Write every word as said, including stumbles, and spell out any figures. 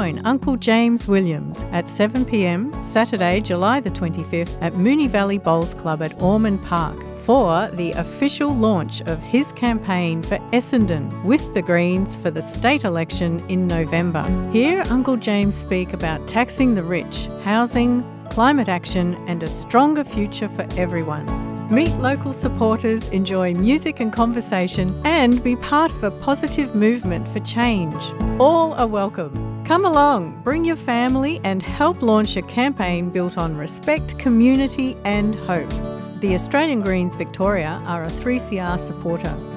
join Uncle James Williams at seven p m Saturday, July the twenty-fifth at Moonee Valley Bowls Club at Ormond Park for the official launch of his campaign for Essendon with the Greens for the state election in November. Hear Uncle James speak about taxing the rich, housing, climate action and a stronger future for everyone. Meet local supporters, enjoy music and conversation and be part of a positive movement for change. All are welcome. Come along, bring your family and help launch a campaign built on respect, community and hope. The Australian Greens Victoria are a three C R supporter.